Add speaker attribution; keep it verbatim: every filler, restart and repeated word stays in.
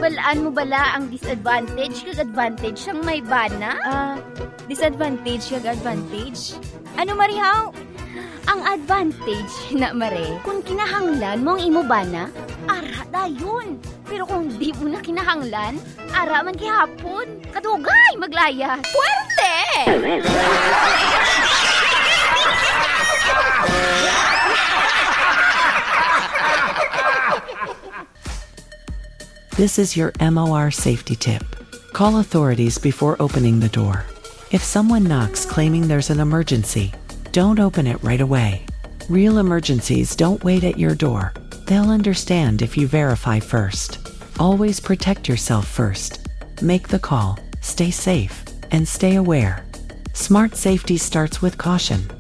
Speaker 1: Nabalaan mo bala ang disadvantage kag advantage sang may bana?
Speaker 2: Ah, disadvantage kag advantage? Ano marihaw?
Speaker 1: Ang advantage na mare, kung kinahanglan mo ang imo bana, ara dayon. Pero kung di mo na kinahanglan, ara man gihapon. Kadugay maglaya. Puwerte!
Speaker 3: This is your M O R safety tip. Call authorities before opening the door. If someone knocks claiming there's an emergency, don't open it right away. Real emergencies don't wait at your door. They'll understand if you verify first. Always protect yourself first. Make the call, stay safe, and stay aware. Smart safety starts with caution.